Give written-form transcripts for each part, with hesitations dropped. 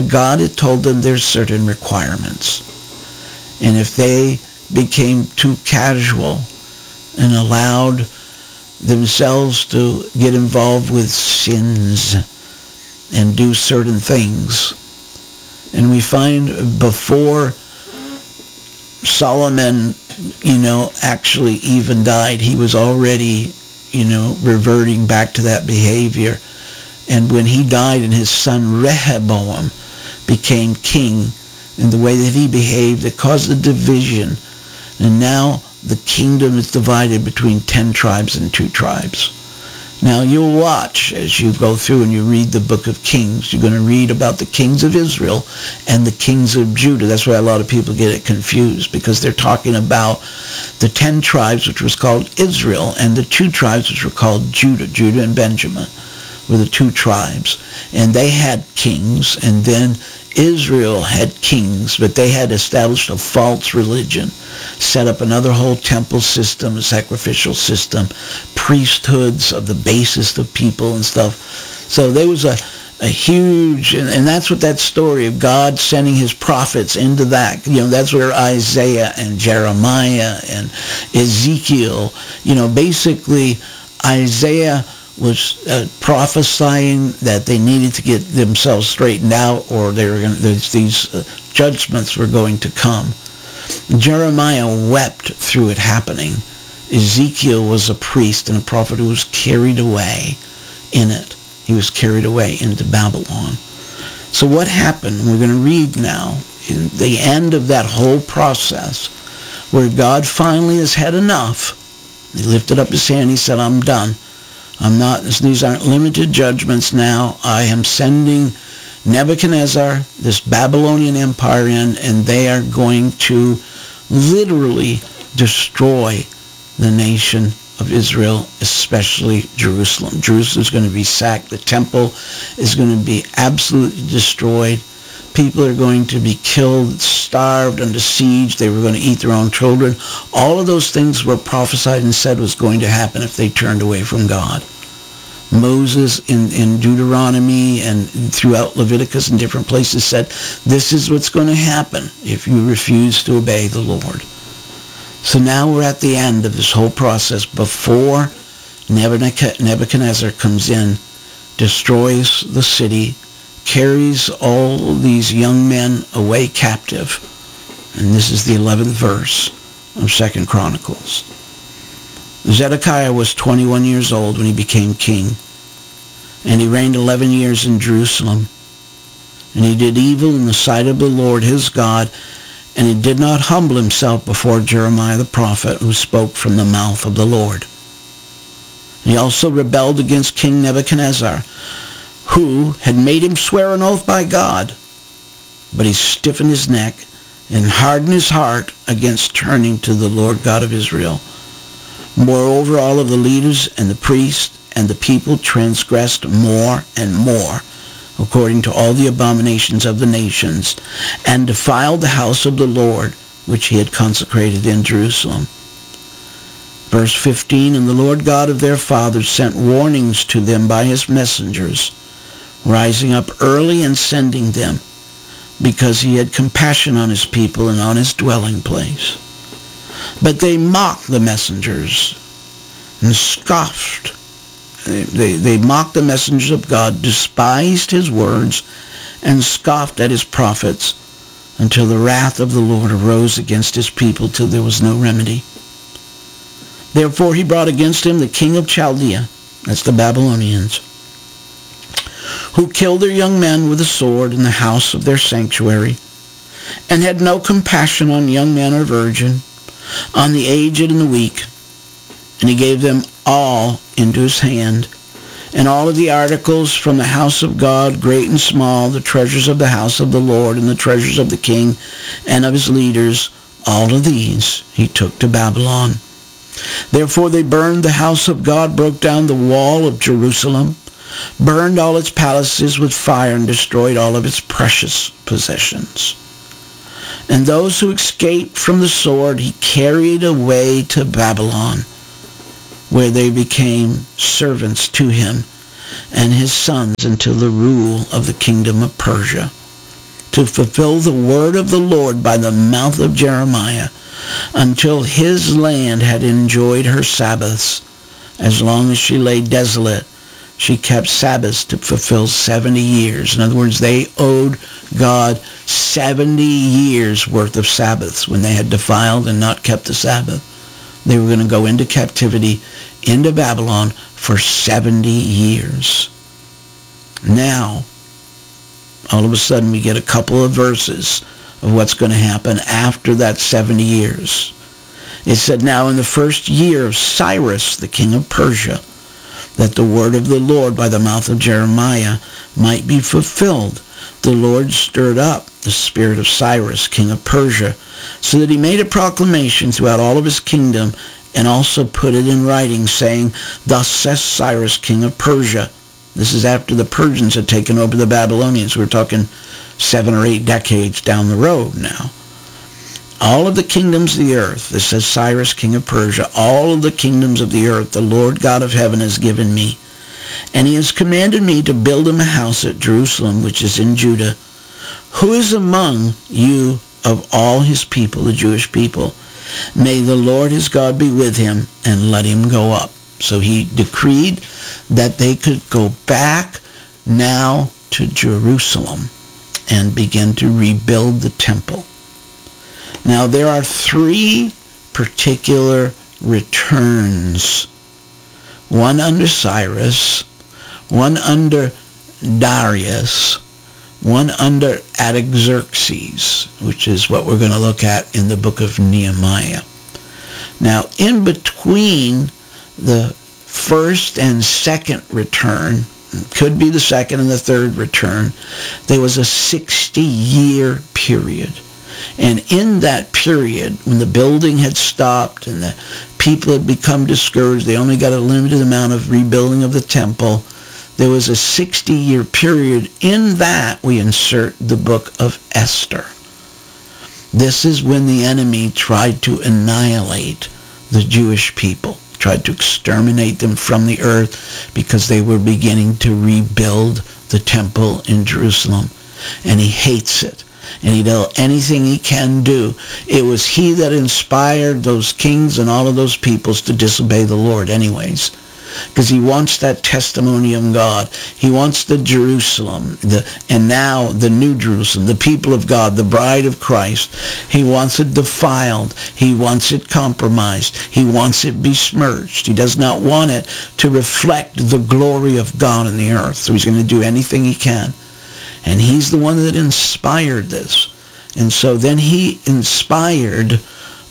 God had told them there's certain requirements. And if they became too casual and allowed themselves to get involved with sins and do certain things, and we find before Solomon, actually even died, he was already, reverting back to that behavior. And when he died and his son Rehoboam became king, and the way that he behaved, it caused a division. And now the kingdom is divided between 10 tribes and 2 tribes. Now you'll watch as you go through and you read the book of Kings. You're going to read about the kings of Israel and the kings of Judah. That's why a lot of people get it confused, because they're talking about the 10 tribes, which was called Israel, and the 2 tribes, which were called Judah. Judah and Benjamin were the 2 tribes. And they had kings, and then Israel had kings, but they had established a false religion, set up another whole temple system, a sacrificial system, priesthoods of the basest of people and stuff. So there was a huge, and that's what that story of God sending his prophets into that, that's where Isaiah and Jeremiah and Ezekiel, basically Isaiah was prophesying that they needed to get themselves straightened out, or these judgments were going to come. Jeremiah wept through it happening. Ezekiel was a priest and a prophet who was carried away in it. He was carried away into Babylon. So what happened? We're going to read now in the end of that whole process, where God finally has had enough. He lifted up his hand. He said, I'm done. These aren't limited judgments now. I am sending Nebuchadnezzar, this Babylonian empire, in, and they are going to literally destroy the nation of Israel, especially Jerusalem. Jerusalem is going to be sacked. The temple is going to be absolutely destroyed. People are going to be killed, starved, under siege. They were going to eat their own children. All of those things were prophesied and said was going to happen if they turned away from God. Moses in Deuteronomy and throughout Leviticus and different places said, this is what's going to happen if you refuse to obey the Lord. So now we're at the end of this whole process before Nebuchadnezzar comes in, destroys the city, carries all these young men away captive. And this is the 11th verse of 2 Chronicles. Zedekiah was 21 years old when he became king, and he reigned 11 years in Jerusalem. And he did evil in the sight of the Lord his God, and he did not humble himself before Jeremiah the prophet, who spoke from the mouth of the Lord. He also rebelled against King Nebuchadnezzar, who had made him swear an oath by God, but he stiffened his neck and hardened his heart against turning to the Lord God of Israel. Moreover, all of the leaders and the priests and the people transgressed more and more, according to all the abominations of the nations, and defiled the house of the Lord, which he had consecrated in Jerusalem. Verse 15, and the Lord God of their fathers sent warnings to them by his messengers, rising up early and sending them, because he had compassion on his people and on his dwelling place. But they mocked the messengers and scoffed. They mocked the messengers of God, despised his words, and scoffed at his prophets, until the wrath of the Lord arose against his people till there was no remedy. Therefore he brought against him the king of Chaldea, that's the Babylonians, who killed their young men with a sword in the house of their sanctuary, and had no compassion on young man or virgin, on the aged and the weak. And he gave them all into his hand, and all of the articles from the house of God, great and small, the treasures of the house of the Lord, and the treasures of the king and of his leaders, all of these he took to Babylon. Therefore they burned the house of God, broke down the wall of Jerusalem, burned all its palaces with fire, and destroyed all of its precious possessions. And those who escaped from the sword he carried away to Babylon, where they became servants to him and his sons until the rule of the kingdom of Persia. to fulfill the word of the Lord by the mouth of Jeremiah, until his land had enjoyed her Sabbaths. As long as she lay desolate, she kept Sabbaths to fulfill 70 years. In other words, they owed God 70 years worth of Sabbaths when they had defiled and not kept the Sabbath. They were going to go into captivity, into Babylon, for 70 years. Now, all of a sudden, we get a couple of verses of what's going to happen after that 70 years. It said, "Now in the first year of Cyrus, the king of Persia, that the word of the Lord by the mouth of Jeremiah might be fulfilled, the Lord stirred up the spirit of Cyrus, king of Persia, so that he made a proclamation throughout all of his kingdom, and also put it in writing, saying, Thus says Cyrus, king of Persia." This is after the Persians had taken over the Babylonians. We're talking 7 or 8 decades down the road now. "All of the kingdoms of the earth," this says Cyrus, king of Persia, "all of the kingdoms of the earth the Lord God of heaven has given me. And he has commanded me to build him a house at Jerusalem, which is in Judah. Who is among you of all his people, the Jewish people? May the Lord his God be with him, and let him go up." So he decreed that they could go back now to Jerusalem and begin to rebuild the temple. Now there are 3 particular returns. One under Cyrus, one under Darius, one under Artaxerxes, which is what we're going to look at in the book of Nehemiah. Now, in between the first and second return, could be the second and the third return, there was a 60-year period. And in that period, when the building had stopped and the people had become discouraged, they only got a limited amount of rebuilding of the temple, there was a 60-year period. In that, we insert the book of Esther. This is when the enemy tried to annihilate the Jewish people, tried to exterminate them from the earth because they were beginning to rebuild the temple in Jerusalem. And he hates it. And he does anything he can do. It was he that inspired those kings and all of those peoples to disobey the Lord anyways. Because he wants that testimony of God. He wants the Jerusalem, and now the New Jerusalem, the people of God, the bride of Christ. He wants it defiled. He wants it compromised. He wants it besmirched. He does not want it to reflect the glory of God in the earth. So he's going to do anything he can. And he's the one that inspired this. And so then he inspired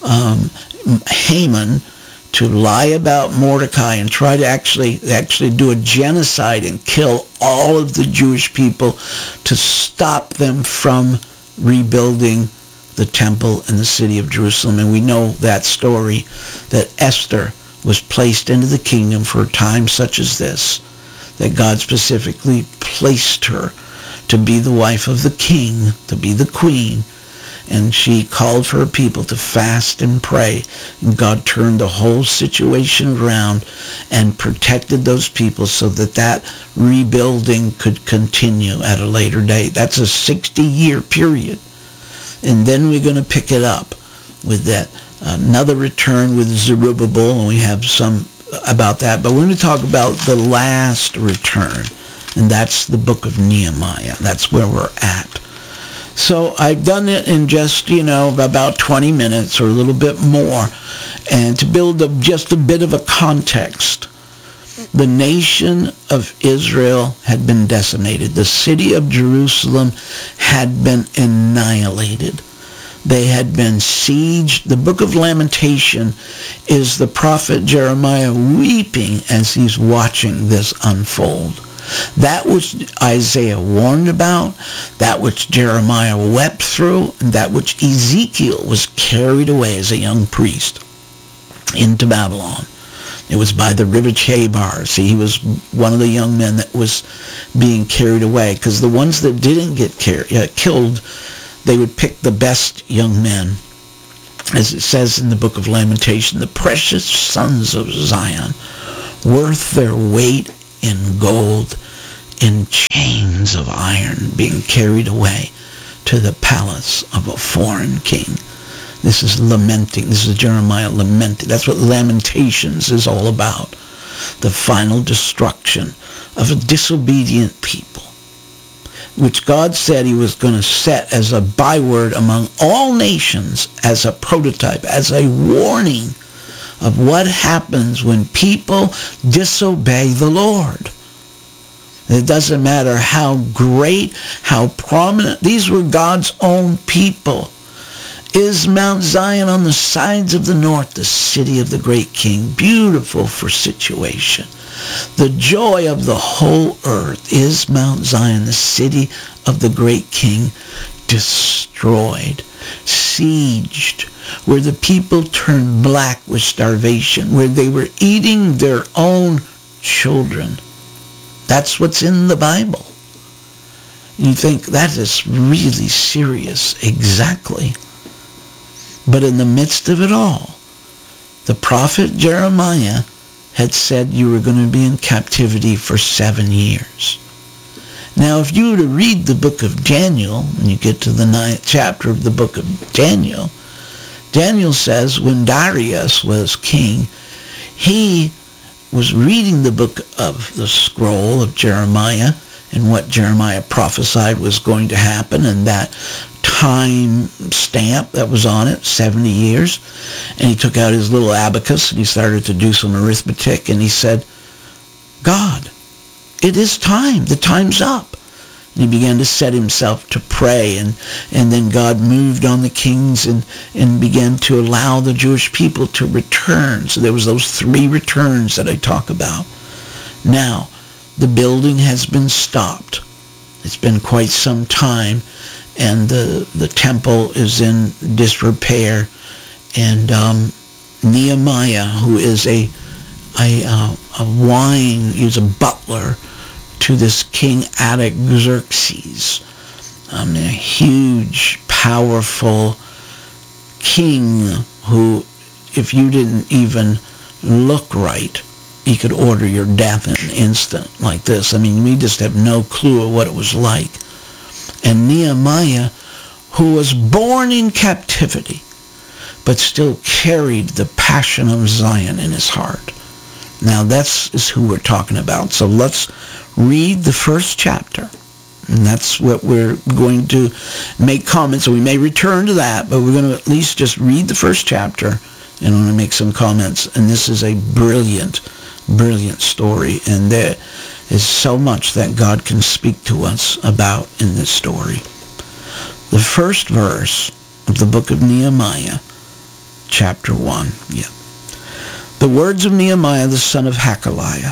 Haman to lie about Mordecai and try to actually do a genocide and kill all of the Jewish people to stop them from rebuilding the temple in the city of Jerusalem. And we know that story, that Esther was placed into the kingdom for a time such as this, that God specifically placed her to be the wife of the king, to be the queen. And she called for her people to fast and pray. And God turned the whole situation around and protected those people so that that rebuilding could continue at a later date. That's a 60-year period. And then we're going to pick it up with that another return with Zerubbabel, and we have some about that. But we're going to talk about the last return, and that's the book of Nehemiah. That's where we're at. So I've done it in just, about 20 minutes or a little bit more. And to build up just a bit of a context, the nation of Israel had been decimated. The city of Jerusalem had been annihilated. They had been sieged. The book of Lamentation is the prophet Jeremiah weeping as he's watching this unfold. That which Isaiah warned about, that which Jeremiah wept through, and that which Ezekiel was carried away as a young priest into Babylon. It was by the river Chebar. See, he was one of the young men that was being carried away, because the ones that didn't get killed, they would pick the best young men. As it says in the book of Lamentation, the precious sons of Zion, worth their weight in gold, in chains of iron, being carried away to the palace of a foreign king. This is lamenting. This is Jeremiah lamenting. That's what Lamentations is all about. The final destruction of a disobedient people, which God said he was going to set as a byword among all nations, as a prototype, as a warning of what happens when people disobey the Lord. It doesn't matter how great, how prominent. These were God's own people. Is Mount Zion on the sides of the north, the city of the great king, beautiful for situation. The joy of the whole earth is Mount Zion, the city of the great king, destroyed, sieged, where the people turned black with starvation, where they were eating their own children. That's what's in the Bible. You think that is really serious. Exactly. But in the midst of it all, the prophet Jeremiah had said you were going to be in captivity for 7 years. Now, if you were to read the book of Daniel, when you get to the 9th chapter of the book of Daniel, Daniel says when Darius was king, he was reading the book of the scroll of Jeremiah and what Jeremiah prophesied was going to happen, and that time stamp that was on it, 70 years. And he took out his little abacus and he started to do some arithmetic, and he said, God, it is time. The time's up. And he began to set himself to pray, and then God moved on the kings and began to allow the Jewish people to return. So there was those 3 returns that I talk about. Now, the building has been stopped. It's been quite some time, and the temple is in disrepair. And Nehemiah, who is a butler to this King Artaxerxes, a huge, powerful king who, if you didn't even look right, he could order your death in an instant like this. I mean, we just have no clue of what it was like. And Nehemiah, who was born in captivity, but still carried the passion of Zion in his heart. Now, that's who we're talking about. So let's read the first chapter. And that's what we're going to make comments. So we may return to that, but we're going to at least just read the first chapter, and I'm going to make some comments. And this is a brilliant, brilliant story. And there is so much that God can speak to us about in this story. The first verse of the book of Nehemiah, chapter 1. Yeah. The words of Nehemiah the son of Hakaliah.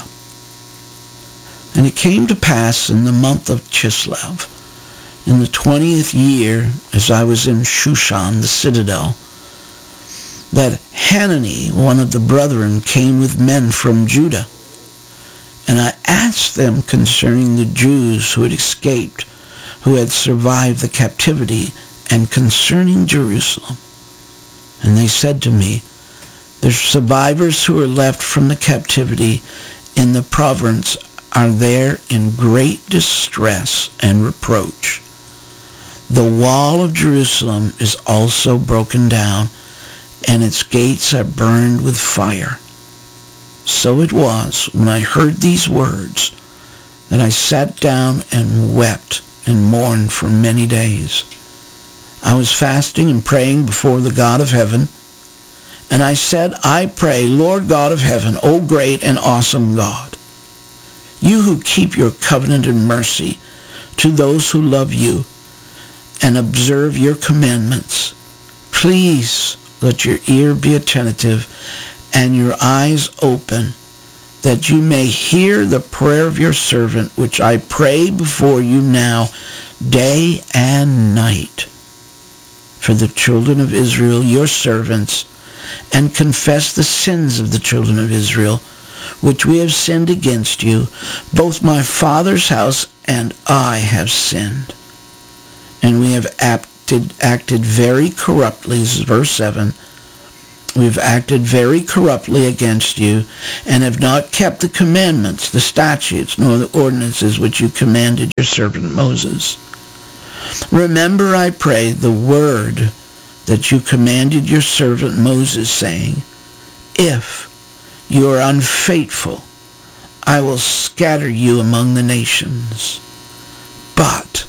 And it came to pass in the month of Chislev, in the 20th year, as I was in Shushan, the citadel, that Hanani, one of the brethren, came with men from Judah. And I asked them concerning the Jews who had escaped, who had survived the captivity, and concerning Jerusalem. And they said to me, the survivors who are left from the captivity in the province are there in great distress and reproach. The wall of Jerusalem is also broken down, and its gates are burned with fire. So it was, when I heard these words, that I sat down and wept and mourned for many days. I was fasting and praying before the God of heaven, and I said, I pray, Lord God of heaven, O great and awesome God, you who keep your covenant and mercy to those who love you and observe your commandments, please let your ear be attentive and your eyes open, that you may hear the prayer of your servant, which I pray before you now, day and night, for the children of Israel, your servants, and confess the sins of the children of Israel, which we have sinned against you. Both my father's house and I have sinned. And we have acted very corruptly. This is verse 7. We have acted very corruptly against you, and have not kept the commandments, the statutes, nor the ordinances which you commanded your servant Moses. Remember, I pray, the word that you commanded your servant Moses, saying, if you are unfaithful, I will scatter you among the nations. But,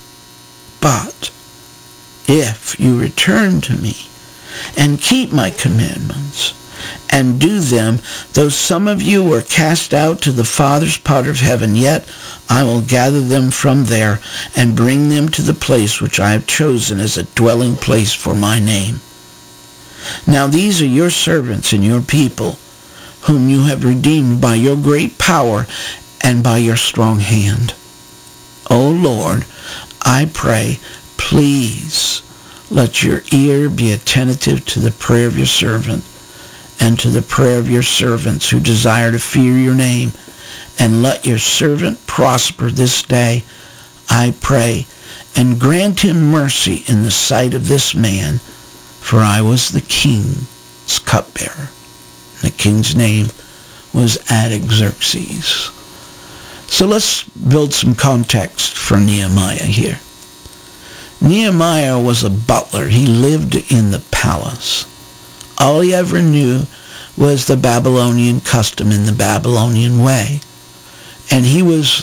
if you return to me and keep my commandments and do them, though some of you were cast out to the farthest part of heaven, yet I will gather them from there and bring them to the place which I have chosen as a dwelling place for my name. Now these are your servants and your people, whom you have redeemed by your great power and by your strong hand. O Lord, I pray, please let your ear be attentive to the prayer of your servant and to the prayer of your servants who desire to fear your name, and let your servant prosper this day, I pray, and grant him mercy in the sight of this man, for I was the king's cupbearer. The king's name was Artaxerxes. So let's build some context for Nehemiah here. Nehemiah was a butler. He lived in the palace. All he ever knew was the Babylonian custom in the Babylonian way. And he was,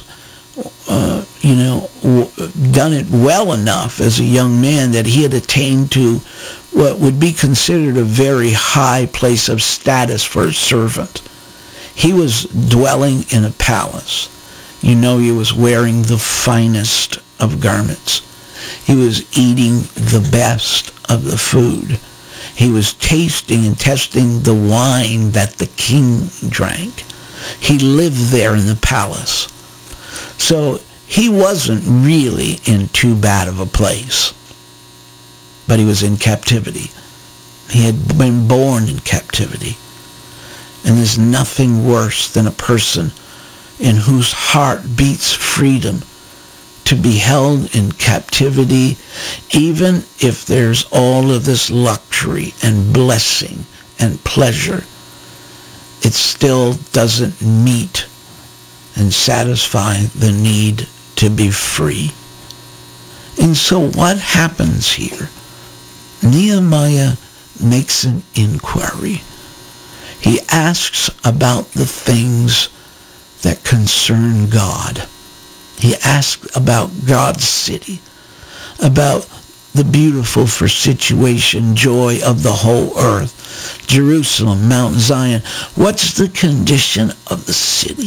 done it well enough as a young man that he had attained to what would be considered a very high place of status for a servant. He was dwelling in a palace. He was wearing the finest of garments. He was eating the best of the food. He was tasting and testing the wine that the king drank. He lived there in the palace. So he wasn't really in too bad of a place. But he was in captivity. He had been born in captivity. And there's nothing worse than a person in whose heart beats freedom to be held in captivity, even if there's all of this luxury and blessing and pleasure. It still doesn't meet and satisfy the need to be free. And so what happens here? Nehemiah makes an inquiry. He asks about the things that concern God. He asks about God's city, about the beautiful for situation, joy of the whole earth, Jerusalem, Mount Zion. What's the condition of the city?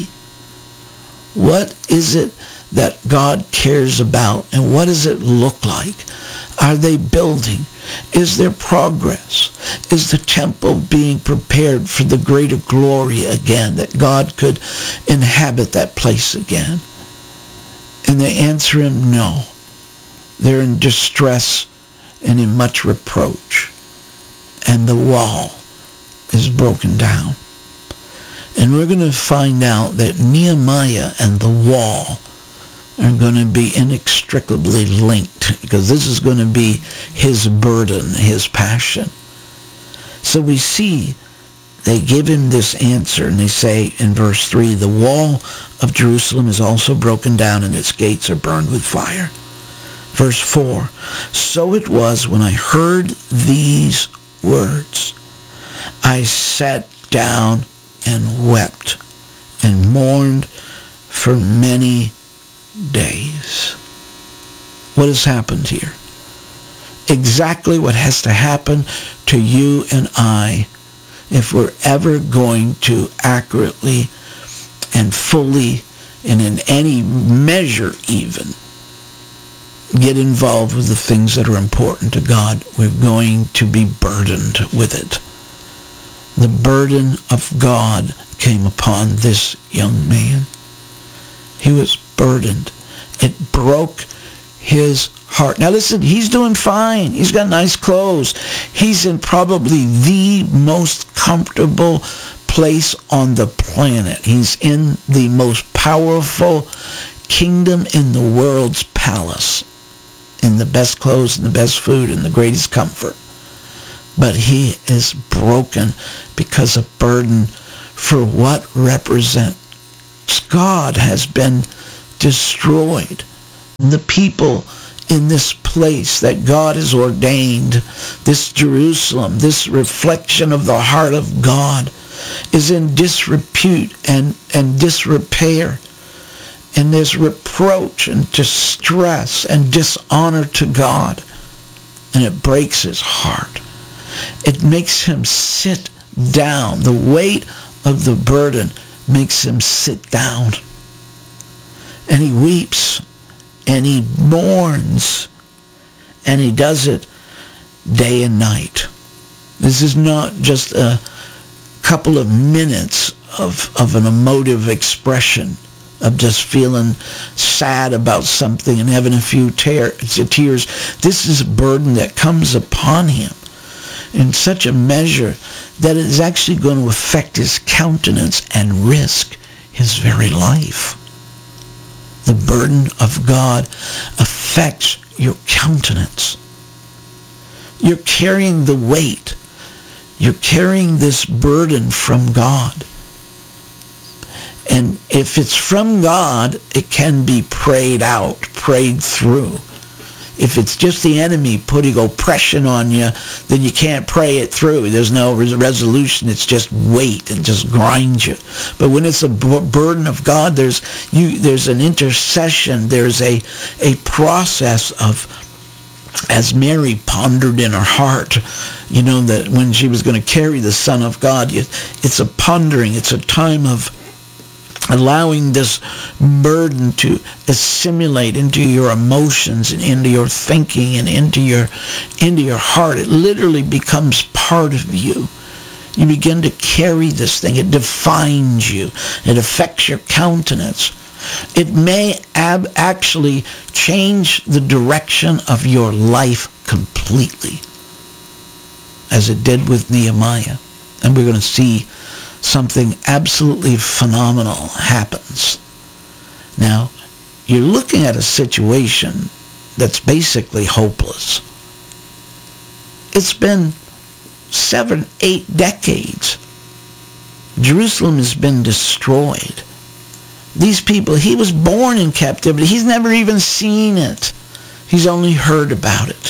What is it that God cares about, and what does it look like? Are they building? Is there progress? Is the temple being prepared for the greater glory again, that God could inhabit that place again? And they answer him, no. They're in distress and in much reproach. And the wall is broken down. And we're going to find out that Nehemiah and the wall are going to be inextricably linked, because this is going to be his burden, his passion. So we see they give him this answer, and they say in verse 3, the wall of Jerusalem is also broken down, and its gates are burned with fire. Verse 4, so it was when I heard these words, I sat down and wept and mourned for many days. What has happened here? Exactly what has to happen to you and I if we're ever going to accurately and fully and in any measure even get involved with the things that are important to God. We're going to be burdened with it. The burden of God came upon this young man. He was burdened. It broke his heart. Now listen, he's doing fine. He's got nice clothes. He's in probably the most comfortable place on the planet. He's in the most powerful kingdom in the world's palace, in the best clothes and the best food and the greatest comfort. But he is broken because a burden for what represents God has been destroyed. The people in this place that God has ordained, this Jerusalem, this reflection of the heart of God, is in disrepute and disrepair. And there's reproach and distress and dishonor to God. And it breaks his heart. It makes him sit down. The weight of the burden makes him sit down. And he weeps and he mourns. And he does it day and night. This is not just a couple of minutes of an emotive expression of just feeling sad about something and having a few tears. This is a burden that comes upon him in such a measure that it is actually going to affect his countenance and risk his very life. The burden of God affects your countenance. You're carrying the weight. You're carrying this burden from God. And if it's from God, it can be prayed out, prayed through. If it's just the enemy putting oppression on you, then you can't pray it through. There's no resolution. It's just weight and just grinds you. But when it's a burden of God, there's an intercession. There's a process of, as Mary pondered in her heart, that when she was going to carry the Son of God, it's a pondering. It's a time of allowing this burden to assimilate into your emotions and into your thinking and into your heart. It literally becomes part of you. You begin to carry this thing. It defines you. It affects your countenance. It may actually change the direction of your life completely, as it did with Nehemiah. And we're going to see something absolutely phenomenal happens. Now, you're looking at a situation that's basically hopeless. It's been 7-8 decades. Jerusalem has been destroyed. These people, he was born in captivity. He's never even seen it. He's only heard about it.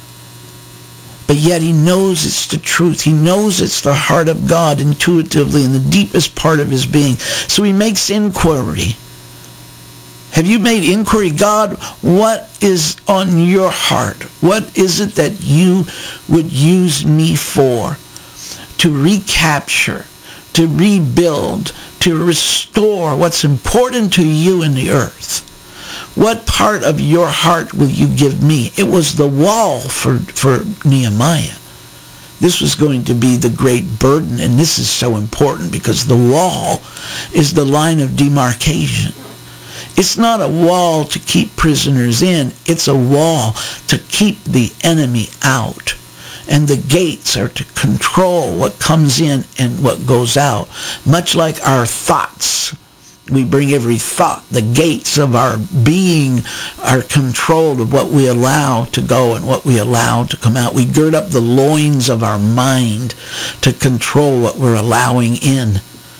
But yet he knows it's the truth. He knows it's the heart of God intuitively in the deepest part of his being. So he makes inquiry. Have you made inquiry? God, what is on your heart? What is it that you would use me for? To recapture, to rebuild, to restore what's important to you in the earth. What part of your heart will you give me? It was the wall for Nehemiah. This was going to be the great burden, and this is so important because the wall is the line of demarcation. It's not a wall to keep prisoners in. It's a wall to keep the enemy out. And the gates are to control what comes in and what goes out. Much like our thoughts. We bring every thought. The gates of our being are controlled of what we allow to go and what we allow to come out. We gird up the loins of our mind to control what we're allowing in.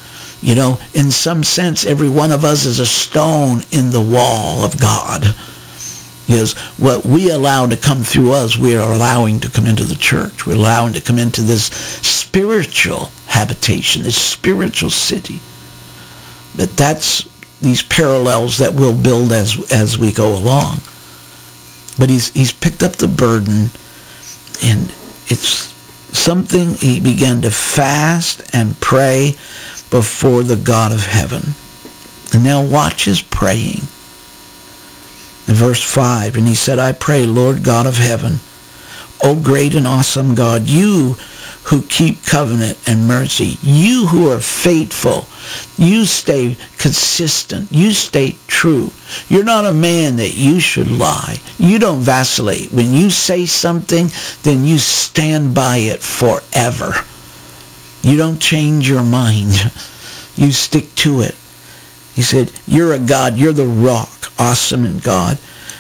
In some sense, every one of us is a stone in the wall of God. Because what we allow to come through us, we are allowing to come into the church. We're allowing to come into this spiritual habitation, this spiritual city. But that's these parallels that we'll build as we go along. But he's picked up the burden, and it's something he began to fast and pray before the God of heaven. And now watch his praying. In verse 5, and he said, I pray, Lord God of heaven, O great and awesome God, you who keep covenant and mercy, you who are faithful, you stay consistent, you stay true. You're not a man that you should lie. You don't vacillate. When you say something, then you stand by it forever. You don't change your mind. You stick to it. He said, you're a God, you're the rock, awesome in God.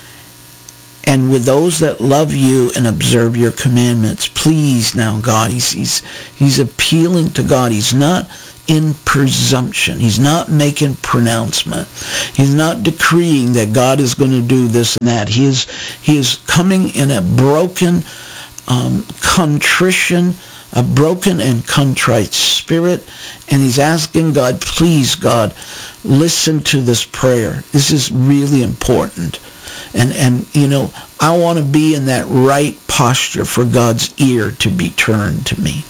And with those that love you and observe your commandments, please now, God, he's appealing to God. He's not in presumption. He's not making pronouncement. He's not decreeing that God is going to do this and that. He is coming in a broken contrition, a broken and contrite spirit, and he's asking God, please, God, listen to this prayer. This is really important. And you know, I want to be in that right posture for God's ear to be turned to me.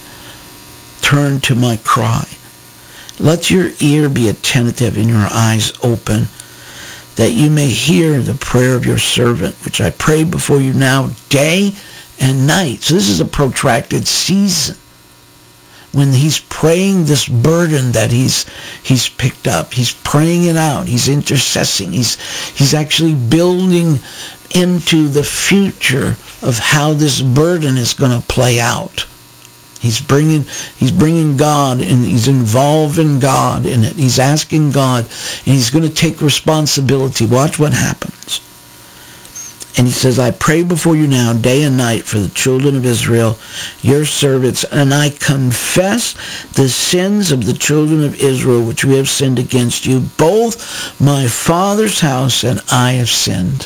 Turn to my cry. Let your ear be attentive and your eyes open, that you may hear the prayer of your servant, which I pray before you now day and night. So this is a protracted season when he's praying this burden that he's picked up. He's praying it out. He's intercessing. He's actually building into the future of how this burden is going to play out. He's bringing God, and he's involving God in it. He's asking God, and he's going to take responsibility. Watch what happens. And he says, I pray before you now day and night for the children of Israel, your servants, and I confess the sins of the children of Israel which we have sinned against you. Both my father's house and I have sinned.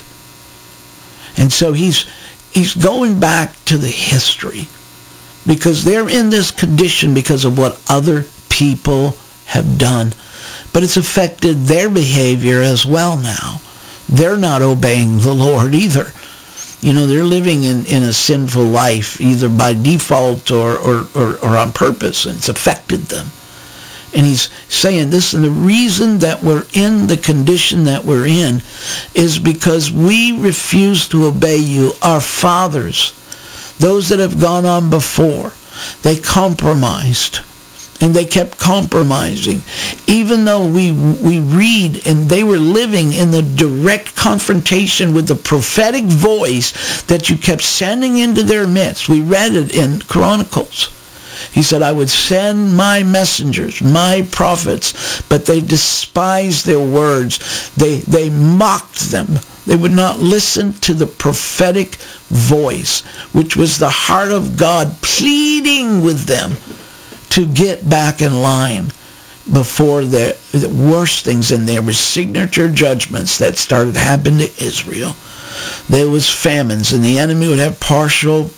And so he's going back to the history, because they're in this condition because of what other people have done. But it's affected their behavior as well now. They're not obeying the Lord either. You know, they're living in a sinful life, either by default or on purpose, and it's affected them. And he's saying this, and the reason that we're in the condition that we're in is because we refuse to obey you. Our fathers, those that have gone on before, they compromised. And they kept compromising. Even though we read, and they were living in the direct confrontation with the prophetic voice that you kept sending into their midst. We read it in Chronicles. He said, I would send my messengers, my prophets, but they despised their words. They mocked them. They would not listen to the prophetic voice, which was the heart of God pleading with them to get back in line before the worst things. And there were signature judgments that started happening to Israel. There was famines, and the enemy would have partial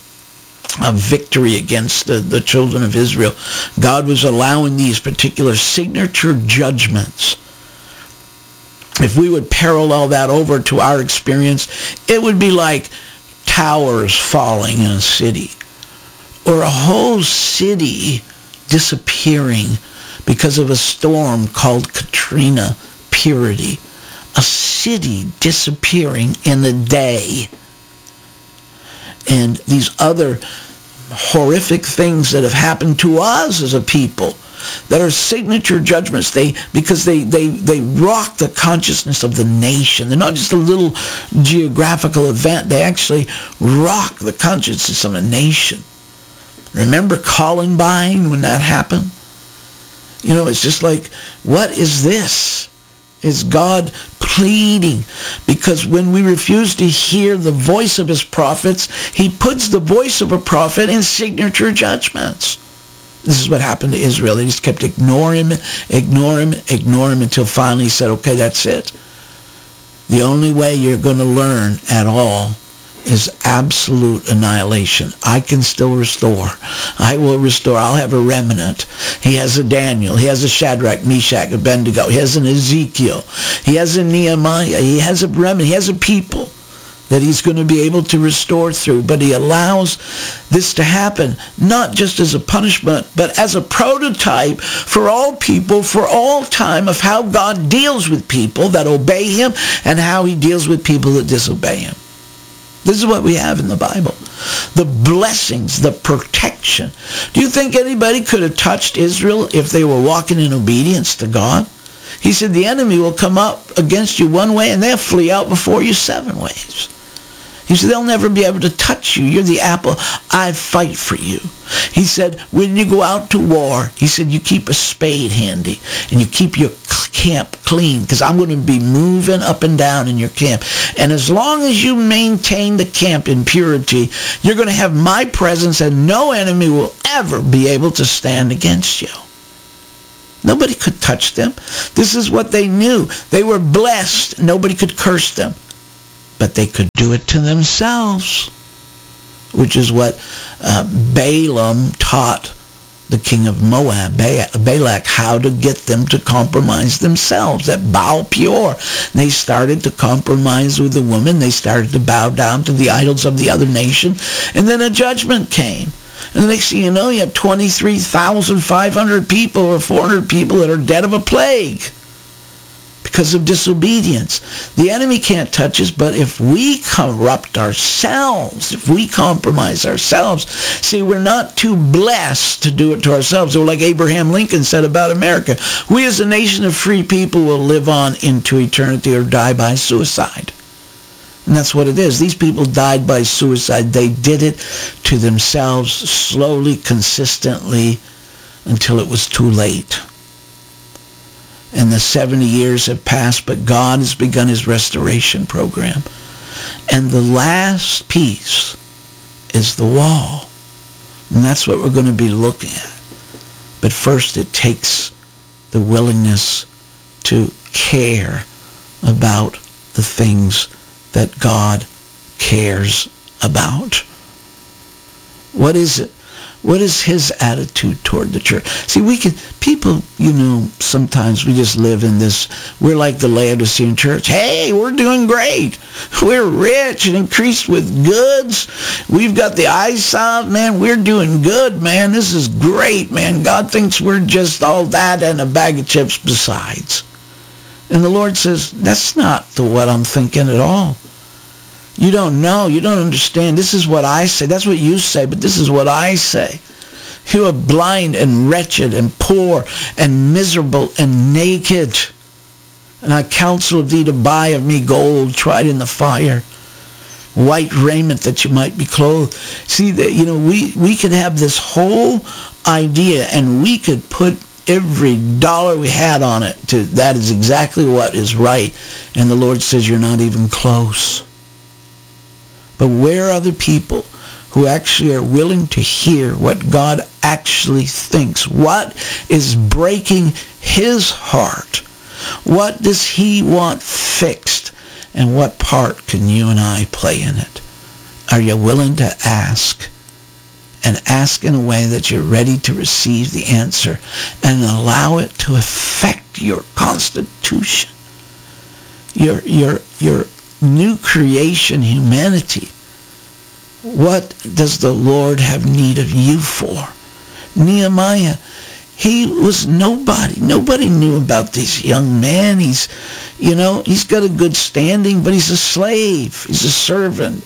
victory against the children of Israel. God was allowing these particular signature judgments. If we would parallel that over to our experience, it would be like towers falling in a city, or a whole city disappearing because of a storm called Katrina. Purity. A city disappearing in a day. And these other horrific things that have happened to us as a people that are signature judgments, because they rock the consciousness of the nation. They're not just a little geographical event. They actually rock the consciousness of a nation. Remember Columbine when that happened? You know, it's just like, what is this? Is God pleading? Because when we refuse to hear the voice of his prophets, he puts the voice of a prophet in signature judgments. This is what happened to Israel. They just kept ignoring him until finally he said, okay, that's it. The only way you're going to learn at all is absolute annihilation. I can still restore. I will restore. I'll have a remnant. He has a Daniel. He has a Shadrach, Meshach, Abednego. He has an Ezekiel. He has a Nehemiah. He has a remnant. He has a people that he's going to be able to restore through. But he allows this to happen, not just as a punishment, but as a prototype for all people, for all time, of how God deals with people that obey him and how he deals with people that disobey him. This is what we have in the Bible. The blessings, the protection. Do you think anybody could have touched Israel if they were walking in obedience to God? He said, the enemy will come up against you one way and they'll flee out before you 7 ways. He said, they'll never be able to touch you. You're the apple. I fight for you. He said, when you go out to war, he said, you keep a spade handy and you keep your camp clean, because I'm going to be moving up and down in your camp. And as long as you maintain the camp in purity, you're going to have my presence, and no enemy will ever be able to stand against you. Nobody could touch them. This is what they knew. They were blessed. Nobody could curse them. But they could do it to themselves, which is what Balaam taught the king of Moab, Balak, how to get them to compromise themselves at Baal Peor. They started to compromise with the woman. They started to bow down to the idols of the other nation. And then a judgment came. And the next thing you know, you have 23,500 people or 400 people that are dead of a plague because of disobedience. The enemy can't touch us, but if we corrupt ourselves, if we compromise ourselves, see, we're not too blessed to do it to ourselves. Or like Abraham Lincoln said about America, we as a nation of free people will live on into eternity or die by suicide. And that's what it is. These people died by suicide. They did it to themselves slowly, consistently, until it was too late. And the 70 years have passed, but God has begun his restoration program. And the last piece is the wall. And that's what we're going to be looking at. But first it takes the willingness to care about the things that God cares about. What is it? What is his attitude toward the church? See, people, sometimes we just live in this, we're like the Laodicean church. Hey, we're doing great. We're rich and increased with goods. We've got the eyesight, man. We're doing good, man. This is great, man. God thinks we're just all that and a bag of chips besides. And the Lord says, that's not what I'm thinking at all. You don't know. You don't understand. This is what I say. That's what you say, but this is what I say. You are blind and wretched and poor and miserable and naked. And I counsel thee to buy of me gold tried in the fire, white raiment that you might be clothed. See, we could have this whole idea and we could put every dollar we had on it to that is exactly what is right. And the Lord says you're not even close. But where are the people who actually are willing to hear what God actually thinks? What is breaking his heart? What does he want fixed? And what part can you and I play in it? Are you willing to ask? And ask in a way that you're ready to receive the answer and allow it to affect your constitution, your new creation, humanity. What does the Lord have need of you for? Nehemiah, he was nobody. Nobody knew about this young man. He's got a good standing, but he's a slave. He's a servant.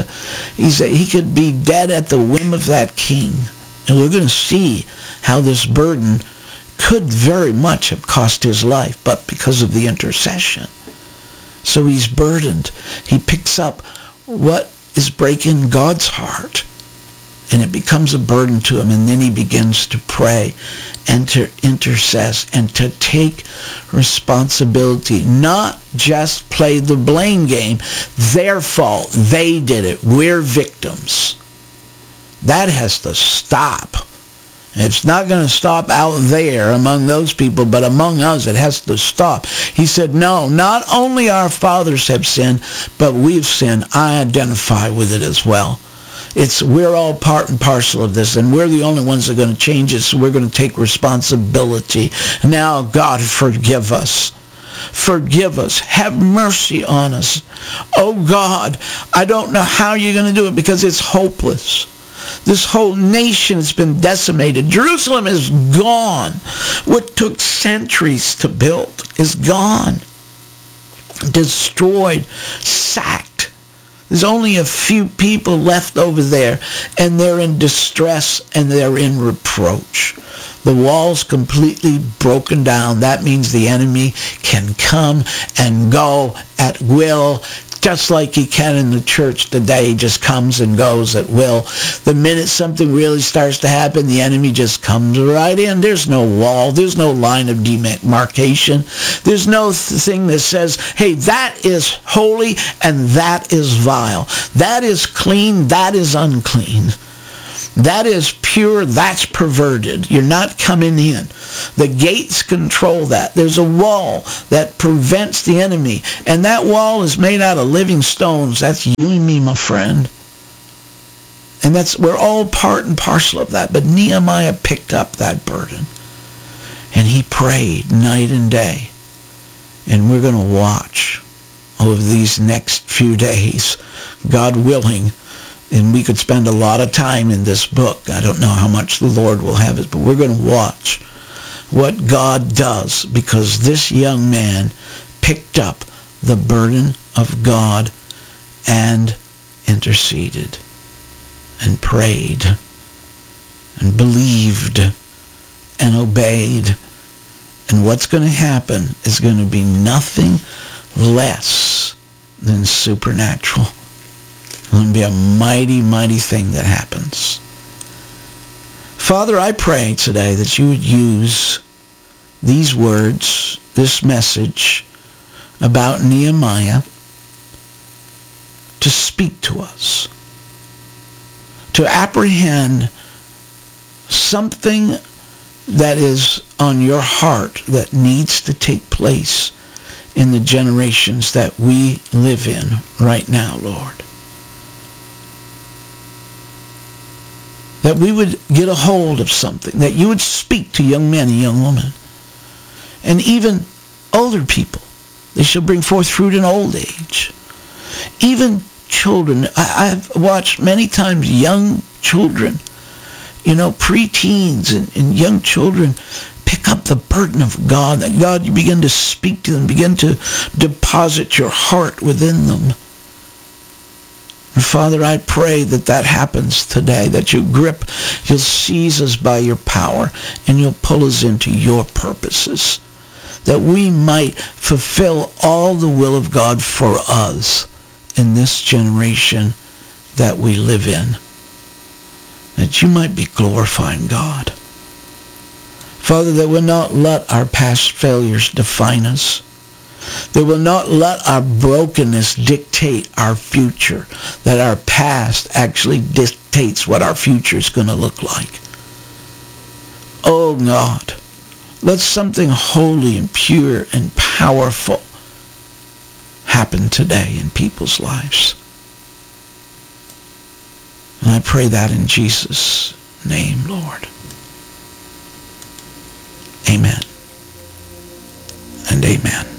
He could be dead at the whim of that king. And we're going to see how this burden could very much have cost his life, but because of the intercession. So he's burdened. He picks up what is breaking God's heart, and it becomes a burden to him, and then he begins to pray and to intercess and to take responsibility, not just play the blame game. Their fault. They did it. We're victims. That has to stop. It's not going to stop out there among those people, but among us it has to stop. He said, no, not only our fathers have sinned, but we've sinned. I identify with it as well. We're all part and parcel of this, and we're the only ones that are going to change it, so we're going to take responsibility. Now, God, forgive us. Forgive us. Have mercy on us. Oh, God, I don't know how you're going to do it because it's hopeless. This whole nation has been decimated. Jerusalem is gone. What took centuries to build is gone. Destroyed, sacked. There's only a few people left over there, and they're in distress and they're in reproach. The wall's completely broken down. That means the enemy can come and go at will, just like he can in the church today. He just comes and goes at will. The minute something really starts to happen, the enemy just comes right in. There's no wall. There's no line of demarcation. There's no thing that says, hey, that is holy and that is vile. That is clean. That is unclean. That is pure, that's perverted. You're not coming in. The gates control that. There's a wall that prevents the enemy. And that wall is made out of living stones. That's you and me, my friend. And we're all part and parcel of that. But Nehemiah picked up that burden. And he prayed night and day. And we're going to watch over these next few days, God willing. And we could spend a lot of time in this book. I don't know how much the Lord will have it, but we're going to watch what God does, because this young man picked up the burden of God and interceded and prayed and believed and obeyed. And what's going to happen is going to be nothing less than supernatural. It's going to be a mighty, mighty thing that happens. Father, I pray today that you would use these words, this message about Nehemiah, to speak to us, to apprehend something that is on your heart that needs to take place in the generations that we live in right now, Lord. That we would get a hold of something, that you would speak to young men and young women, and even older people. They shall bring forth fruit in old age. Even children. I've watched many times young children, preteens and young children pick up the burden of God, that God, you begin to speak to them, begin to deposit your heart within them. And Father, I pray that happens today, that you'll seize us by your power, and you'll pull us into your purposes, that we might fulfill all the will of God for us in this generation that we live in, that you might be glorifying God. Father, that we'll not let our past failures define us. They will not let our brokenness dictate our future, that our past actually dictates what our future is going to look like. Oh God, let something holy and pure and powerful happen today in people's lives. And I pray that in Jesus' name, Lord. Amen and amen.